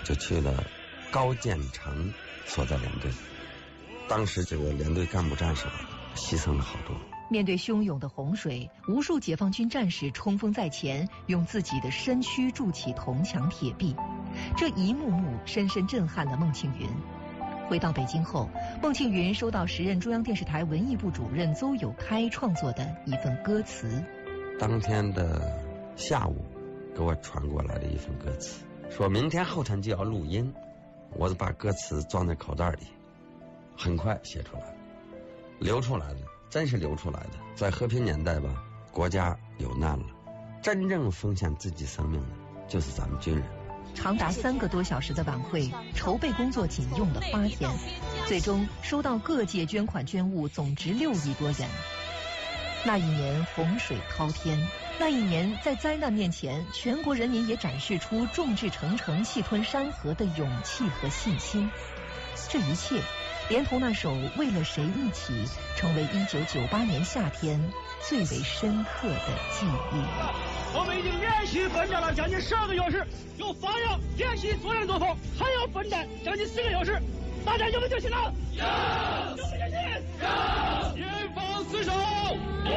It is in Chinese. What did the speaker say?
就去了高建成所在连队。当时这个连队干部战士牺牲了好多。 面对汹涌的洪水，无数解放军战士冲锋在前，用自己的身躯筑起铜墙铁壁，这一幕幕深深震撼了孟庆云。回到北京后，孟庆云收到时任中央电视台文艺部主任邹友开创作的一份歌词。 当天的下午给我传过来的一份歌词，说明天后天就要录音，我就把歌词装在口袋里，很快写出来了，流出来的，真是流出来的。在和平年代吧，国家有难了，真正奉献自己生命的就是咱们军人。 长达3个多小时的晚会，筹备工作仅用了8天，最终收到各界捐款捐物总值6亿多元。那一年洪水滔天，那一年在灾难面前，全国人民也展示出众志成城、气吞山河的勇气和信心。这一切连同那首《为了谁一起》，成为1998年夏天最为深刻的记忆。 我们已经连续奋战了将近12个小时，有方向演习作战作风，还要奋战将近4个小时，大家有没有决心呢？有！有没有决心？有！严防死守！